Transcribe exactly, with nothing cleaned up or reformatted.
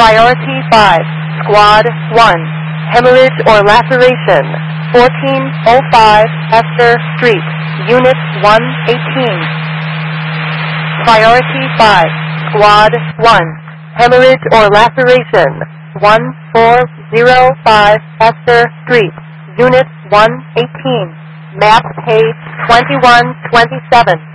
Priority five, Squad one, hemorrhage or laceration, fourteen oh five Esther Street, Unit one eighteen. Priority five, Squad one, hemorrhage or laceration, fourteen oh five Esther Street, Unit one eighteen. Map page twenty-one twenty-seven.